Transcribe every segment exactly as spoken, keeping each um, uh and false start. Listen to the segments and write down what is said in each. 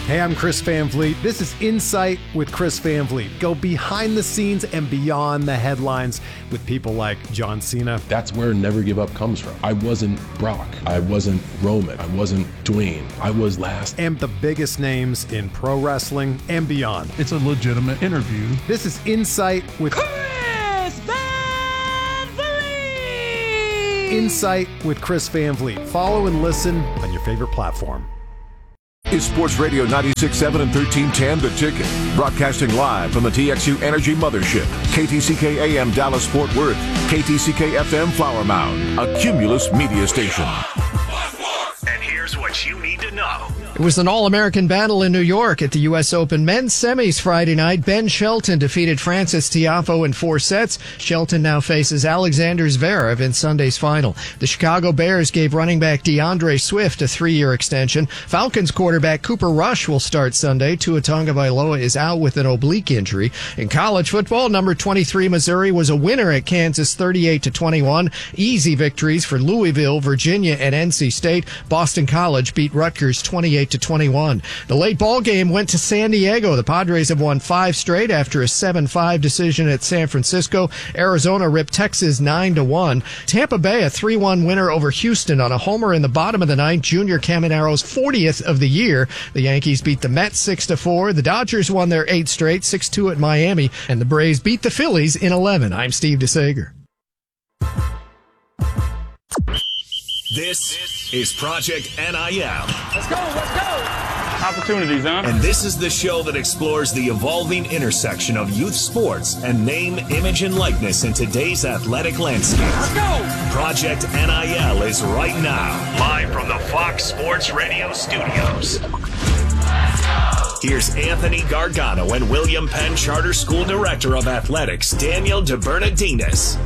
Hey, I'm Chris Van Vliet. This is Insight with Chris Van Vliet. Go behind the scenes and beyond the headlines with people like John Cena. That's where Never Give Up comes from. I wasn't Brock. I wasn't Roman. I wasn't Dwayne. I was last. And the biggest names in pro wrestling and beyond. It's a legitimate interview. This is Insight with Chris Van Vliet. Insight with Chris Van Vliet. Follow and listen on your favorite platform. Is Sports Radio ninety-six point seven and thirteen ten The Ticket. Broadcasting live from the T X U Energy Mothership. K T C K A M Dallas Fort Worth. K T C K F M Flower Mound. A Cumulus media station. And here's what you need to know. It was an all-American battle in New York at the U S Open men's semis Friday night. Ben Shelton defeated Francis Tiafoe in four sets. Shelton now faces Alexander Zverev in Sunday's final. The Chicago Bears gave running back DeAndre Swift a three-year extension. Falcons quarterback Cooper Rush will start Sunday. Tua Tagovailoa is out with an oblique injury. In college football, number twenty-three Missouri was a winner at Kansas thirty-eight to twenty-one. Easy victories for Louisville, Virginia, and N C State. Boston College beat Rutgers twenty-eight to twenty-one. The late ball game went to San Diego. The Padres have won five straight after a seven five decision at San Francisco. Arizona ripped Texas nine to one. Tampa Bay a three one winner over Houston on a homer in the bottom of the ninth. Junior Caminaro's fortieth of the year. The Yankees beat the Mets six to four. The Dodgers won their eighth straight, six two at Miami, and the Braves beat the Phillies in eleven. I'm Steve DeSager. This is Project N I L. Let's go, let's go. Opportunities, huh? And this is the show that explores the evolving intersection of youth sports and name, image, and likeness in today's athletic landscape. Let's go. Project N I L is right now, live from the Fox Sports Radio studios. Here's Anthony Gargano and William Penn Charter School Director of Athletics, Daniel DeBernardinis.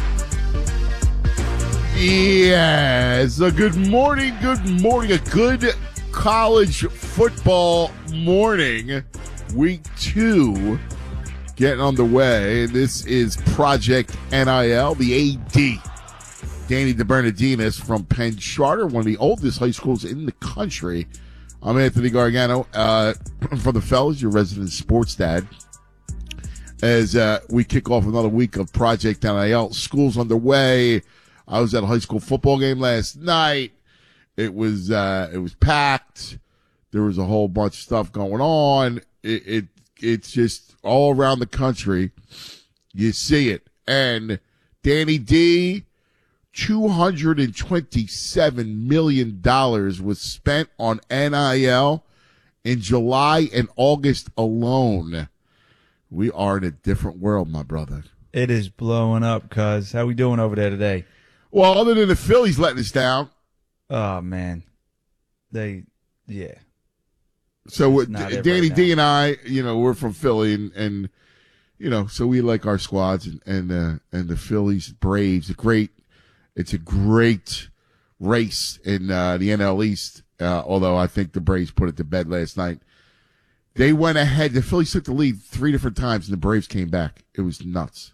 Yes, a good morning, good morning, a good college football morning. Week two getting underway. This is Project N I L, the A D, Danny DeBernardinis from Penn Charter, one of the oldest high schools in the country. I'm Anthony Gargano uh, from the fellas, your resident sports dad. As uh, we kick off another week of Project N I L, school's underway. I was at a high school football game last night. It was uh, it was packed. There was a whole bunch of stuff going on. It, it it's just all around the country. You see it. And Danny D, two hundred twenty-seven million dollars was spent on N I L in July and August alone. We are in a different world, my brother. It is blowing up, cuz. How we doing over there today? Well, other than the Phillies letting us down. Oh, man. They, yeah. So with Danny right D and I, you know, we're from Philly, and, and you know, so we like our squads, and and, uh, and the Phillies, Braves, a great, it's a great race in uh, the N L East, uh, although I think the Braves put it to bed last night. They went ahead. The Phillies took the lead three different times, and the Braves came back. It was nuts.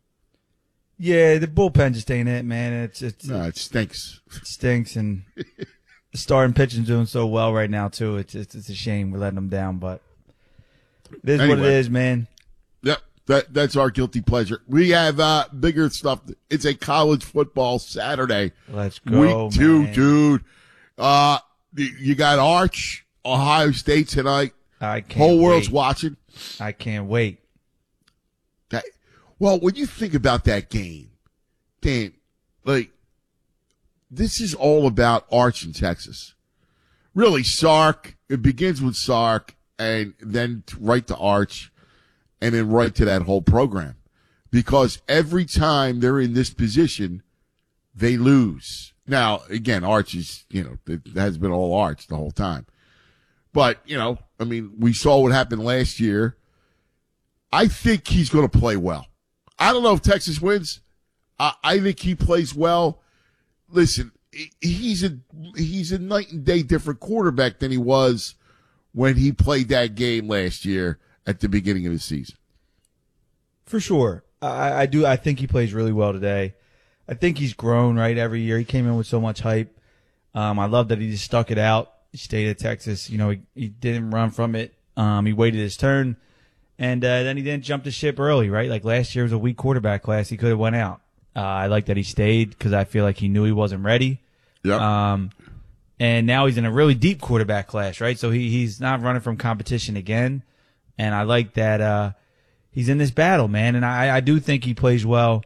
Yeah, the bullpen just ain't it, man. It's it's no, it stinks. It stinks, and the starting pitching's doing so well right now too. It's it's, it's a shame we're letting them down, but it is anyway, what it is, man. Yep, that that's our guilty pleasure. We have uh, bigger stuff. It's a college football Saturday. Let's go, week two, man. dude. Uh, you got Arch, Ohio State tonight. I can't. Whole world's wait. watching. I can't wait. That. Well, when you think about that game, damn, like, this is all about Arch in Texas. Really, Sark, it begins with Sark, and then right to Arch, and then right to that whole program. Because every time they're in this position, they lose. Now, again, Arch is, you know, it has been all Arch the whole time. But, you know, I mean, we saw what happened last year. I think he's going to play well. I don't know if Texas wins. I, I think he plays well. Listen, he's a he's a night and day different quarterback than he was when he played that game last year at the beginning of the season. For sure. I, I do. I think he plays really well today. I think he's grown, right, every year. He came in with so much hype. Um, I love that he just stuck it out. He stayed at Texas. You know, he, he didn't run from it. Um, he waited his turn, and uh, then he didn't jump the ship early, right? Like last year was a weak quarterback class. He could have went out. Uh, I like that he stayed because I feel like he knew he wasn't ready. Yep. Um, and now he's in a really deep quarterback class, right? So he he's not running from competition again. And I like that uh, he's in this battle, man. And I, I do think he plays well.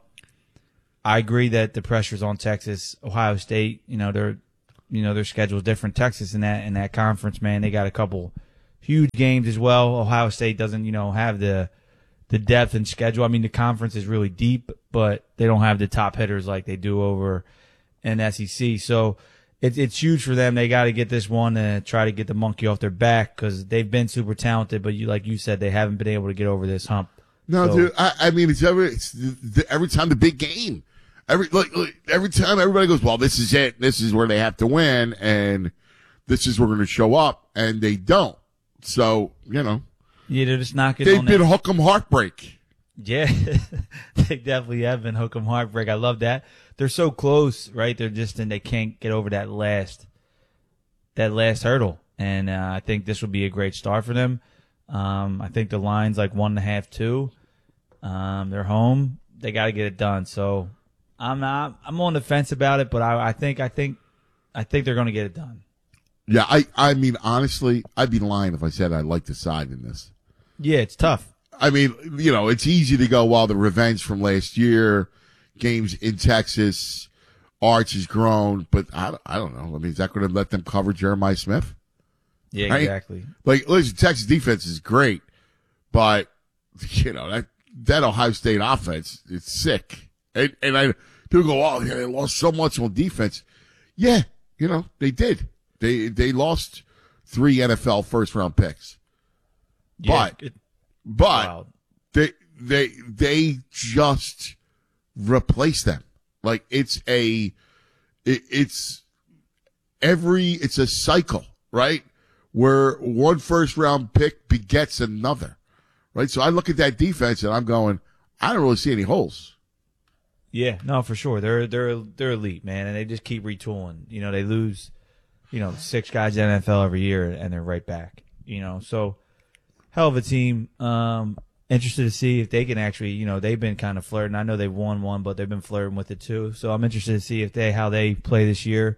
I agree that the pressure's on Texas, Ohio State. You know, they're you know their schedule's different. Texas in that in that conference, man, they got a couple huge games as well. Ohio State doesn't, you know, have the the depth and schedule. I mean, the conference is really deep, but they don't have the top hitters like they do over in S E C. So it's it's huge for them. They got to get this one and try to get the monkey off their back because they've been super talented, but you like you said, they haven't been able to get over this hump. No, so, dude. I, I mean, it's every it's the, every time the big game. Every like, like every time everybody goes, well, this is it. This is where they have to win, and this is where we're going to show up, and they don't. So you know, yeah, they're just knocking. They've on been that. hook 'em heartbreak. Yeah, they definitely have been hook 'em heartbreak. I love that. They're so close, right? They're just and they can't get over that last that last hurdle, and uh, I think this will be a great start for them. Um, I think the line's like one and a half, two. Um, they're home. They got to get it done. So. I'm not. I'm on the fence about it, but I, I think. I think. I think they're going to get it done. Yeah, I. I mean, honestly, I'd be lying if I said I like the side in this. Yeah, it's tough. I mean, you know, it's easy to go. Well, the revenge from last year, games in Texas, Arch has grown, but I. I don't know. I mean, is that going to let them cover Jeremiah Smith? Yeah, right? exactly. Like, listen, Texas defense is great, but you know that that Ohio State offense, it's sick. And, and I people go, oh, yeah, they lost so much on defense. Yeah, you know, they did. They they lost three N F L first round picks. Yeah, but it, but wow. they they they just replaced them. Like it's a it, it's every it's a cycle, right? Where one first round pick begets another. Right? So I look at that defense and I'm going, I don't really see any holes. Yeah, no, for sure. They're they're they're elite, man, and they just keep retooling. You know, they lose, you know, six guys in the N F L every year, and they're right back. You know, so hell of a team. Um, interested to see if they can actually, you know, they've been kind of flirting. I know they've won one, but they've been flirting with it too. So I'm interested to see if they how they play this year.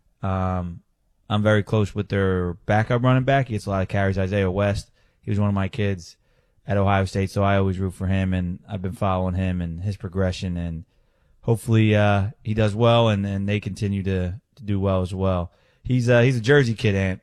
Um, I'm very close with their backup running back. He gets a lot of carries. Isaiah West. He was one of my kids at Ohio State, so I always root for him, and I've been following him and his progression and. Hopefully uh, he does well, and, and they continue to, to do well as well. He's uh, he's a Jersey kid, Ant.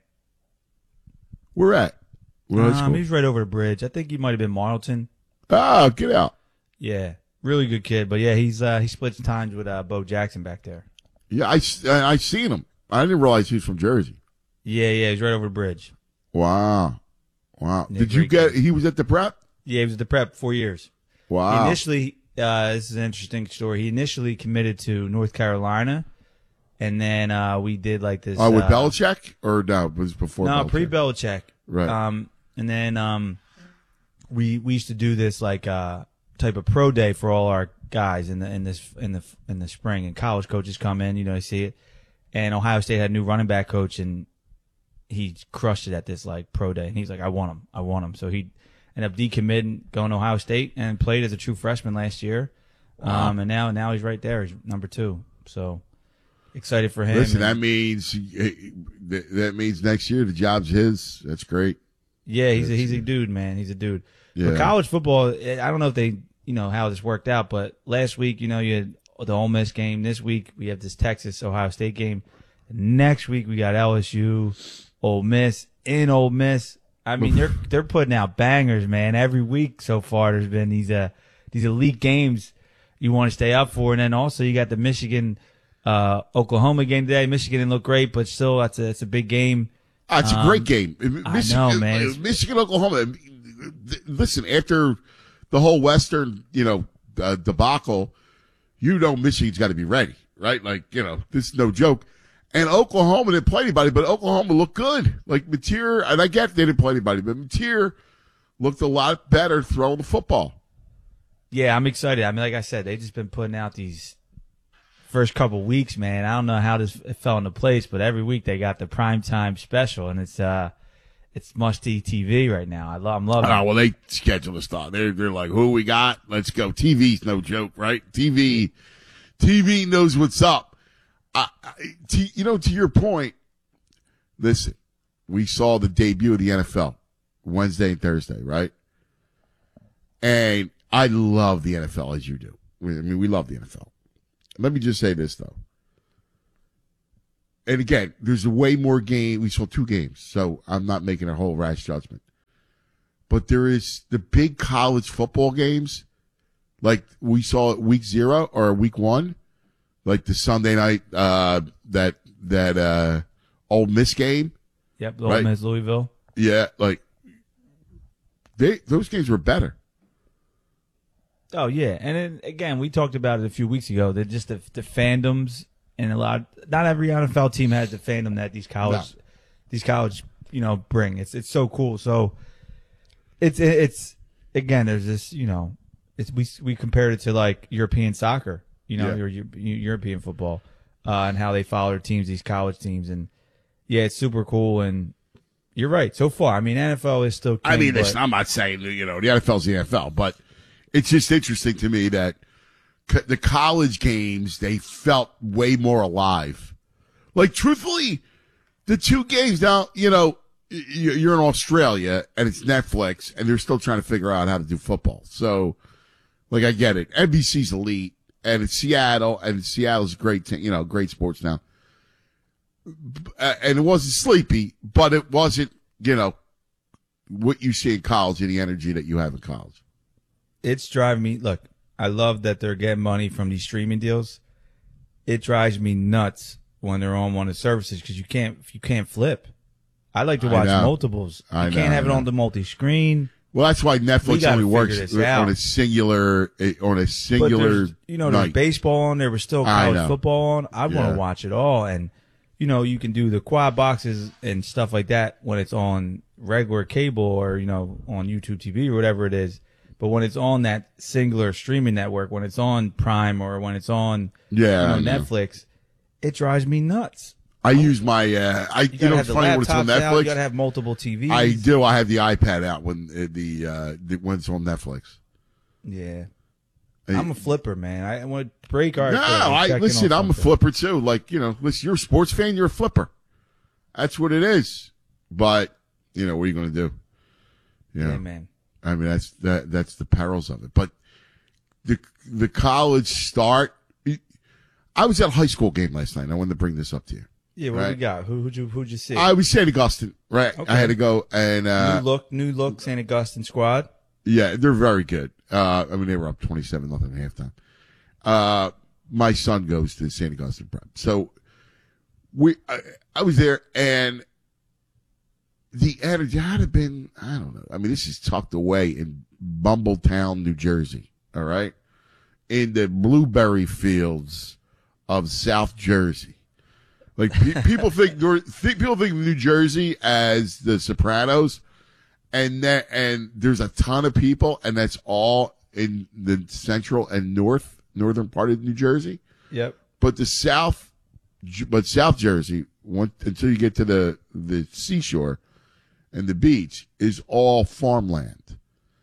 Where at? Where um, he's right over the bridge. I think he might have been Marlton. Oh, get out! Yeah, really good kid. But yeah, he's uh, he splits times with uh, Bo Jackson back there. Yeah, I I seen him. I didn't realize he was from Jersey. Yeah, yeah, he's right over the bridge. Wow, wow. Yeah, Did you get? kid. He was at the prep. Yeah, he was at the prep four years. Wow. He initially. Uh, this is an interesting story. He initially committed to North Carolina, and then uh, we did like this. Oh, uh, with uh, Belichick, or no? It was before. No, Belichick. pre Belichick. Right. Um, and then um, we we used to do this like uh type of pro day for all our guys in the in this in the in the spring, and college coaches come in, you know, they see it. And Ohio State had a new running back coach, and he crushed it at this like pro day. And he's like, I want him, I want him. So he. Ended up decommitting, going to Ohio State, and played as a true freshman last year. Wow. Um, and now, now he's right there, he's number two. So excited for him. Listen, and, that means that means next year the job's his. That's great. Yeah, he's a, he's a dude, man. He's a dude. Yeah. For college football, I don't know if they, you know, how this worked out, but last week, you know, you had the Ole Miss game. This week we have this Texas Ohio State game. Next week we got L S U, Ole Miss in Ole Miss. I mean, they're they're putting out bangers, man. Every week so far, there's been these uh these elite games you want to stay up for, and then also you got the Michigan uh Oklahoma game today. Michigan didn't look great, but still, that's a it's a big game. Oh, it's um, a great game. Michigan, I know, man. It's, Michigan, Oklahoma. Listen, after the whole Western, you know, uh, debacle, you know, Michigan's got to be ready, right? Like, you know, this is no joke. And Oklahoma didn't play anybody, but Oklahoma looked good. Like Mateer, and I get they didn't play anybody, but Mateer looked a lot better throwing the football. Yeah, I'm excited. I mean, like I said, they've just been putting out these first couple weeks, man. I don't know how this fell into place, but every week they got the primetime special, and it's uh, it's must-see T V right now. I love, I'm loving Oh, it. well, they schedule the stuff. They're, they're like, who we got? Let's go. T V's no joke, right? T V, T V knows what's up. I, I, to, you know, to your point, listen, we saw the debut of the N F L Wednesday and Thursday, right? And I love the N F L as you do. I mean, we love the N F L. Let me just say this, though. And again, there's a way more game. We saw two games, so I'm not making a whole rash judgment. But there is the big college football games, like we saw at week zero or week one, like the Sunday night, uh, that, that, uh, Ole Miss game. Yep, Ole right? Miss Louisville. Yeah, like, they, those games were better. Oh yeah, and then again, we talked about it a few weeks ago. That just the, the fandoms and a lot. Not every N F L team has the fandom that these college, No. these college, you know, bring. It's it's so cool. So it's it's again, there's this, you know, it's we we compared it to like European soccer, you know, Yeah. your, your European football, uh, and how they follow their teams, these college teams, and yeah, it's super cool. And you're right. So far, I mean, N F L is still. King, I mean, but, listen, I'm not saying, you know, the N F L's the N F L, but it's just interesting to me that co- the college games, they felt way more alive. Like, truthfully, the two games now, you know, y- you're in Australia and it's Netflix and they're still trying to figure out how to do football. So, like, I get it. N B C's elite and it's Seattle, and Seattle's a great, t- you know, great sports now. Uh, and it wasn't sleepy, but it wasn't, you know, what you see in college and the energy that you have in college. It's driving me. Look, I love that they're getting money from these streaming deals. It drives me nuts when they're on one of the services because you can't you can't flip. I like to I watch know. multiples. You I can't know, have I it know. on the multi-screen. Well, that's why We Netflix gotta only works figure this out. on a singular eh, on a But singular there's, you know, there's night. baseball on. There was still I college know. football on. I want Yeah. to watch it all, and you know, you can do the quad boxes and stuff like that when it's on regular cable or you know on YouTube T V or whatever it is. But when it's on that singular streaming network, when it's on Prime or when it's on Yeah, I you know, know. Netflix, it drives me nuts. I use my uh, I You you, gotta know have it's the funny when it's on laptops out. You Netflix. gotta have multiple T Vs. I do. I have the iPad out when uh, the uh, the, when it's on Netflix. Yeah, Hey, I'm a flipper, man. I want to break our. No, I listen. I'm a flipper too. Like you know, listen. You're a sports fan. You're a flipper. That's what it is. But you know, what are you going to do? You know, Yeah, man. I mean, that's that. That's the perils of it. But the the college start. I was at a high school game last night. I wanted to bring this up to you. Yeah, what do we Right. got? Who who'd you who'd you see? I was Saint Augustine, right? Okay. I had to go and uh, new look, new look, Saint Augustine squad. yeah, they're very good. Uh, I mean, they were up twenty-seven nothing at halftime. Uh, my son goes to Saint Augustine Prep, so we. I, I was there, and the energy had have been. I don't know. I mean, this is tucked away in Bumbletown, New Jersey. All right, in the blueberry fields of South Jersey. Like pe- people think, Nor- think people think of New Jersey as the Sopranos, and that and there's a ton of people, and that's all in the central and north northern part of New Jersey. Yep. But the south, but South Jersey, once, until you get to the the seashore and the beach, is all farmland,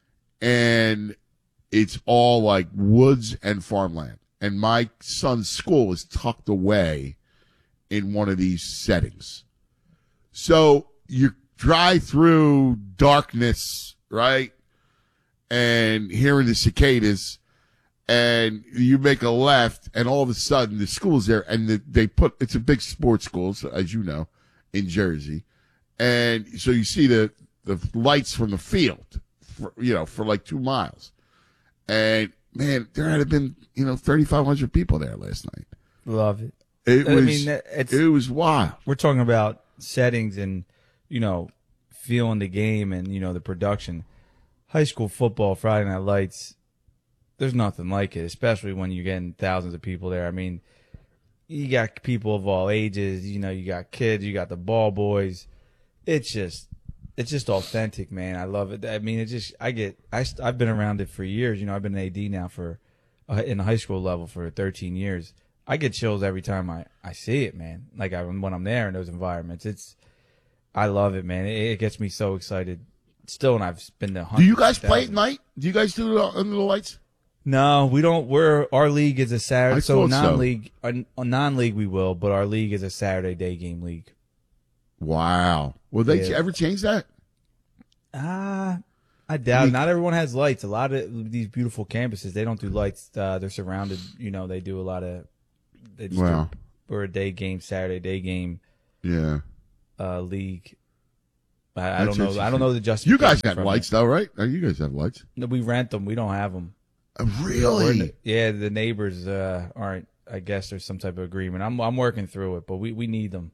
and it's all like woods and farmland. And my son's school is tucked away in one of these settings. So you drive through darkness, right? And hearing the cicadas, and you make a left, and all of a sudden the school's there, and the, they put, it's a big sports school, so, as you know, in Jersey. And so you see the, the lights from the field, for, you know, for like two miles. And man, there had been, you know, thirty-five hundred people there last night. Love it. It I was, mean, it's it was wild. we're talking about settings and you know feeling the game and you know the production. High school football, Friday Night Lights. There's nothing like it, especially when you're getting thousands of people there. I mean, you got people of all ages. You know, you got kids, you got the ball boys. It's just, it's just authentic, man. I love it. I mean, it just, I get, I, I've been around it for years. You know, I've been an A D now for, uh, in the high school level for thirteen years. I get chills every time I, I see it, man. Like I, when I'm there in those environments, it's I love it, man. It, it gets me so excited. Still, and I've been to. Do you guys play at night? Do you guys do it under the lights? No, we don't. We're our league is a Saturday, I so thought so. non-league, uh, non-league we will, but our league is a Saturday day game league. Wow. Will they Yeah. ever change that? Ah, I doubt. You- Not everyone has lights. A lot of these beautiful campuses, they don't do lights. Uh, they're surrounded. You know, they do a lot of. They just Wow. do, we're a day game, Saturday day game Yeah. uh, league. I, I That's don't know. I interesting. don't know the You justification. guys got from lights, it. though, right? Oh, you guys have lights. No, we rent them. We don't have them. Uh, Really? Yeah, the neighbors uh, aren't. I guess there's some type of agreement. I'm I'm working through it, but we, we need them.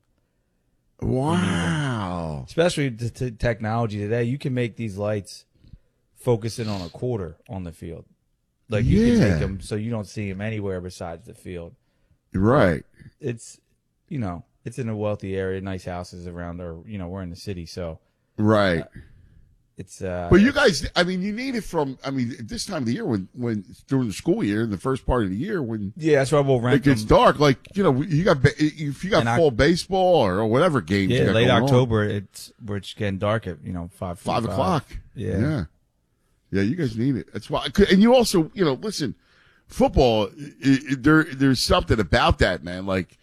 Wow. Especially the t- technology today, you can make these lights focusing on a quarter on the field. Like you can Yeah. make them so you don't see them anywhere besides the field. Right. It's, you know, it's in a wealthy area, nice houses around, or you know, we're in the city, so Right. it's. Uh, But you guys, I mean, you need it from, I mean, this time of the year when, when during the school year, in the first part of the year, when yeah, that's why we'll it rent gets them. dark, like, you know, you got, ba- if you got And I- fall baseball or whatever games. you Yeah, got late going on, October, it's where it's getting dark at you know five Five forty-five. o'clock. Yeah. Yeah. Yeah, you guys need it. That's why. And you also, you know, listen, football, it, it, there, there's something about that, man. Like,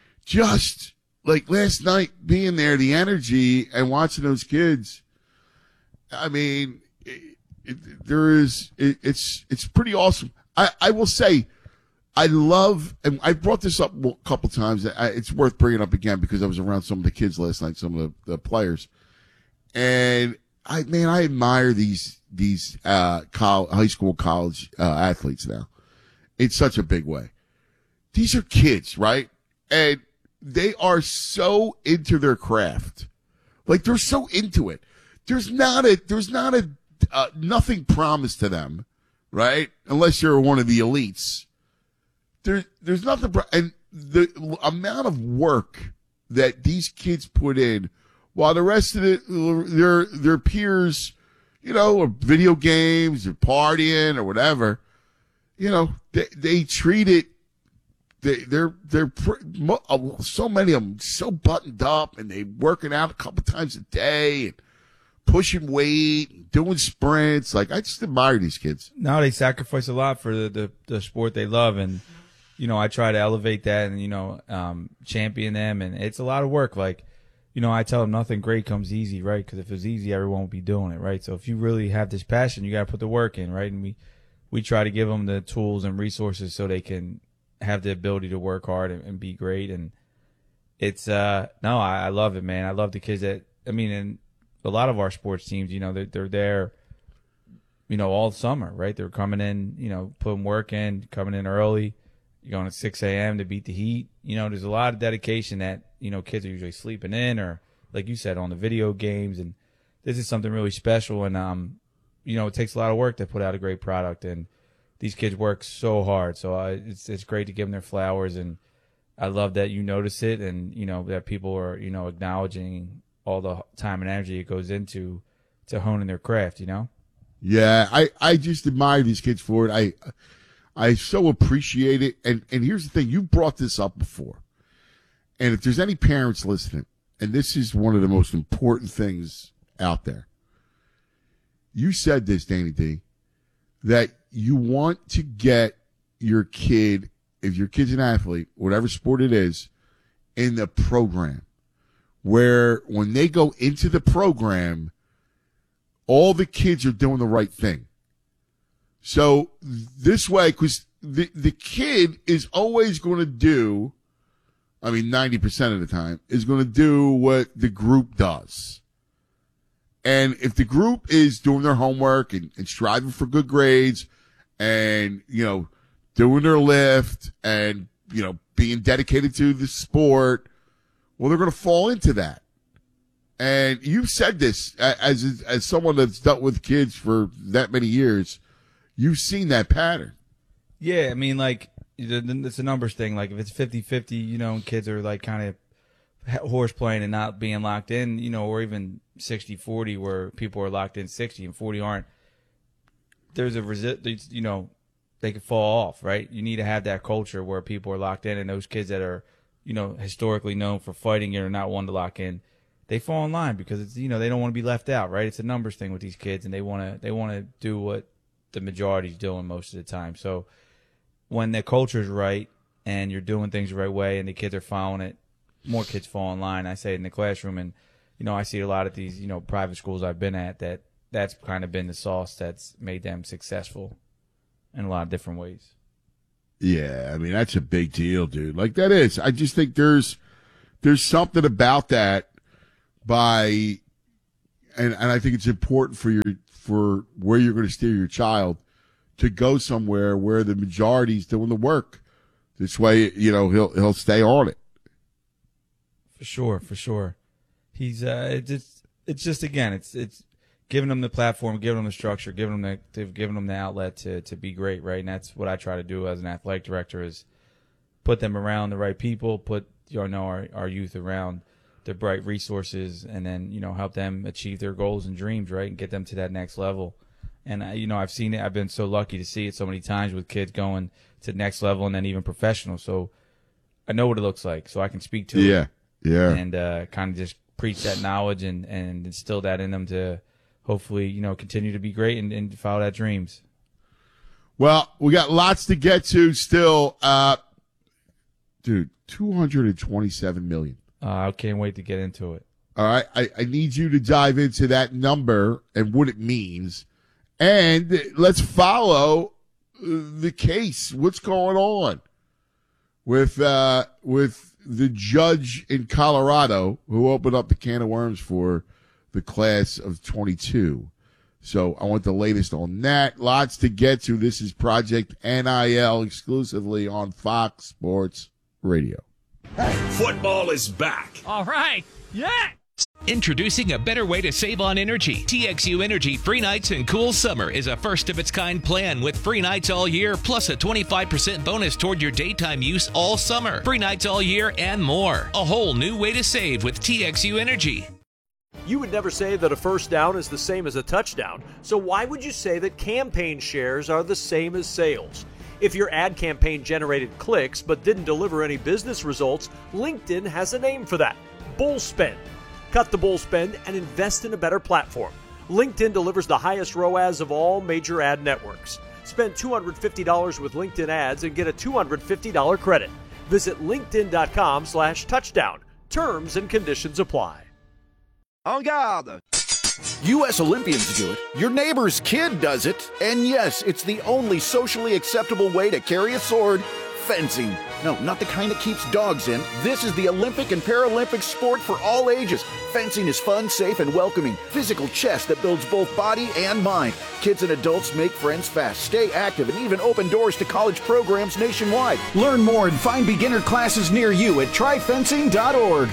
just like last night being there, the energy and watching those kids. I mean, it, it, there is, it, it's, it's pretty awesome. I, I will say, I love, and I brought this up a couple times. I, it's worth bringing up again because I was around some of the kids last night, some of the, the players. And I, man, I admire these, these, uh, college, high school, college, uh, athletes now in such a big way. These are kids, right? And they are so into their craft. Like they're so into it. There's not a, there's not a, uh, nothing promised to them, right? Unless you're one of the elites. There, there's nothing, pro- and the amount of work that these kids put in while the rest of the, their, their peers, you know, or video games or partying or whatever, you know, they, they treat it, they, they're, they're, pr- mo- uh, so many of them so buttoned up and they working out a couple times a day and pushing weight and doing sprints. Like, I just admire these kids. No, they sacrifice a lot for the, the, the sport they love. And, you know, I try to elevate that and, you know, um, champion them. And it's a lot of work. Like, you know, I tell them nothing great comes easy, right? Because if it was easy, everyone would be doing it, right? So if you really have this passion, you got to put the work in, right? And we, we try to give them the tools and resources so they can have the ability to work hard and, and be great. And it's, uh, no, I, I love it, man. I love the kids that, I mean, and a lot of our sports teams, you know, they're, they're there, you know, all summer, right? They're coming in, you know, putting work in, coming in early. You're going at six a.m. to beat the heat. You know, there's a lot of dedication that, you know, kids are usually sleeping in or, like you said, on the video games. And this is something really special. And, um, you know, it takes a lot of work to put out a great product. And these kids work so hard. So uh, it's it's great to give them their flowers. And I love that you notice it and, you know, that people are, you know, acknowledging all the time and energy it goes into to honing their craft, you know? Yeah, I, I just admire these kids for it. I I so appreciate it. And and here's the thing, you brought this up before. And if there's any parents listening, and this is one of the most important things out there. You said this, Danny D, that you want to get your kid, if your kid's an athlete, whatever sport it is, in the program. Where when they go into the program, all the kids are doing the right thing. So this way, because the, the kid is always going to do, I mean, ninety percent of the time, is going to do what the group does. And if the group is doing their homework and, and striving for good grades and, you know, doing their lift and, you know, being dedicated to the sport, well, they're going to fall into that. And you've said this as as someone that's dealt with kids for that many years. You've seen that pattern. Yeah, I mean, like, it's a numbers thing. Like, if it's fifty-fifty, you know, and kids are, like, kind of horse playing and not being locked in, you know, or even sixty forty where people are locked in sixty and forty aren't. There's a, resi- you know, they could fall off, right? You need to have that culture where people are locked in, and those kids that are, you know, historically known for fighting and are not one to lock in, they fall in line because it's, you know, they don't want to be left out, right? It's a numbers thing with these kids, and they want to they want to do what the majority's doing most of the time. So when the culture's right and you're doing things the right way and the kids are following it, more kids fall in line. I say it in the classroom, and you know, I see a lot of these, you know, private schools I've been at that that's kind of been the sauce that's made them successful in a lot of different ways. Yeah, I mean, that's a big deal, dude. Like, that is. I just think there's there's something about that by, and, and I think it's important for your for where you're going to steer your child to go somewhere where the majority's doing the work. This way, you know, he'll he'll stay on it. For sure, for sure. He's uh, it's just, it's just again, it's it's giving them the platform, giving them the structure, giving them the giving them the outlet to to be great, right? And that's what I try to do as an athletic director, is put them around the right people, put you know our our youth around the bright resources, and then you know help them achieve their goals and dreams, right, and get them to that next level. And I, you know, I've seen it. I've been so lucky to see it so many times with kids going to the next level and then even professional. So I know what it looks like, so I can speak to yeah. it. Yeah, yeah, and uh, kind of just preach that knowledge and and instill that in them to hopefully, you know, continue to be great and, and follow that dreams. Well, we got lots to get to still. Uh, dude, two hundred twenty-seven million dollars. Uh, I can't wait to get into it. All right. I, I need you to dive into that number and what it means. And let's follow the case. What's going on with uh, with the judge in Colorado who opened up the can of worms for the class of twenty-two. So I want the latest on that. Lots to get to. This is Project N I L exclusively on Fox Sports Radio. Football is back. All right. Yeah. Introducing a better way to save on energy. T X U Energy Free Nights and Cool Summer is a first-of-its-kind plan with free nights all year, plus a twenty-five percent bonus toward your daytime use all summer. Free nights all year and more. A whole new way to save with T X U Energy. You would never say that a first down is the same as a touchdown, so why would you say that campaign shares are the same as sales? If your ad campaign generated clicks but didn't deliver any business results, LinkedIn has a name for that: bull spend. Cut the bull spend and invest in a better platform. LinkedIn delivers the highest R O A S of all major ad networks. Spend two hundred fifty dollars with LinkedIn ads and get a two hundred fifty dollars credit. Visit linkedin.com slash touchdown. Terms and conditions apply. En garde! U S Olympians do it, your neighbor's kid does it, and yes, it's the only socially acceptable way to carry a sword: fencing. No, not the kind that keeps dogs in. This is the Olympic and Paralympic sport for all ages. Fencing is fun, safe, and welcoming. Physical chess that builds both body and mind. Kids and adults make friends fast, stay active, and even open doors to college programs nationwide. Learn more and find beginner classes near you at try fencing dot org.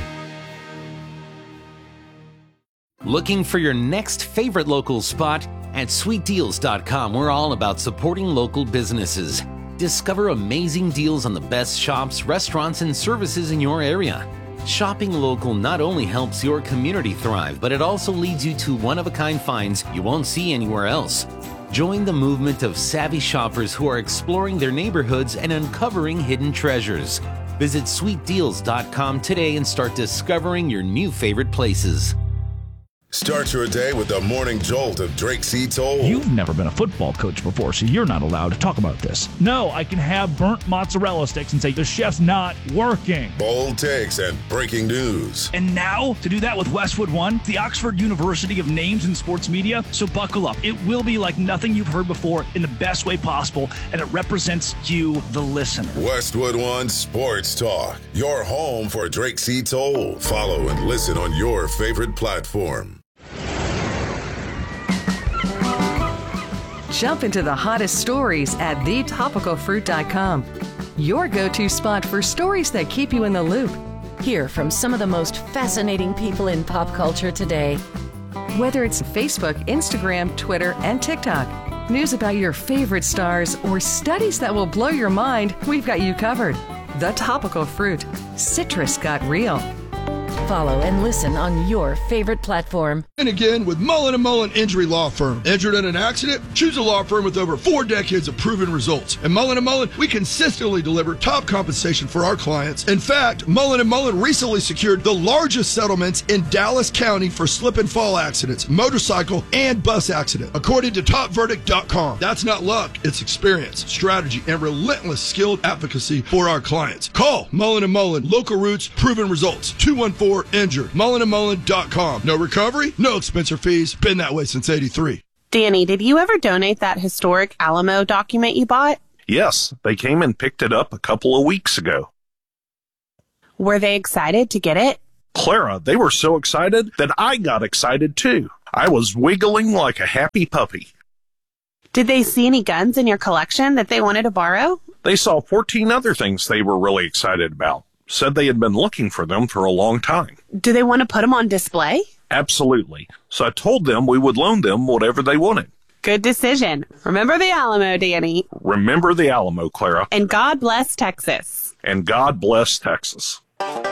Looking for your next favorite local spot? At sweet deals dot com, we're all about supporting local businesses. Discover amazing deals on the best shops, restaurants, and services in your area. Shopping local not only helps your community thrive, but it also leads you to one-of-a-kind finds you won't see anywhere else. Join the movement of savvy shoppers who are exploring their neighborhoods and uncovering hidden treasures. Visit sweet deals dot com today and start discovering your new favorite places. Start your day with the morning jolt of Drake C. Toll. You've never been a football coach before, so you're not allowed to talk about this. No, I can have burnt mozzarella sticks and say the chef's not working. Bold takes and breaking news. And now, to do that with Westwood One, the Oxford University of Names in Sports Media. So buckle up. It will be like nothing you've heard before in the best way possible, and it represents you, the listener. Westwood One Sports Talk, your home for Drake C. Toll. Follow and listen on your favorite platform. Jump into the hottest stories at the topical fruit dot com. Your go-to spot for stories that keep you in the loop. Hear from some of the most fascinating people in pop culture today. Whether it's Facebook, Instagram, Twitter, and TikTok, news about your favorite stars, or studies that will blow your mind, we've got you covered. The Topical Fruit. Citrus got real. Follow and listen on your favorite platform. And again with Mullen and Mullen Injury Law Firm. Injured in an accident? Choose a law firm with over four decades of proven results. At Mullen and Mullen, we consistently deliver top compensation for our clients. In fact, Mullen and Mullen recently secured the largest settlements in Dallas County for slip and fall accidents, motorcycle, and bus accident, according to top verdict dot com. That's not luck, it's experience, strategy, and relentless skilled advocacy for our clients. Call Mullen and Mullen, local roots, proven results, two one four injured, mullen and mullen dot com. No recovery, no expense or fees, been that way since eighty-three. Danny, did you ever donate that historic Alamo document you bought? Yes, they came and picked it up a couple of weeks ago. Were they excited to get it? Clara, they were so excited that I got excited too. I was wiggling like a happy puppy. Did they see any guns in your collection that they wanted to borrow? They saw fourteen other things they were really excited about. Said they had been looking for them for a long time. Do they want to put them on display? Absolutely. So I told them we would loan them whatever they wanted. Good decision. Remember the Alamo, Danny. Remember the Alamo, Clara. And God bless Texas. And God bless Texas.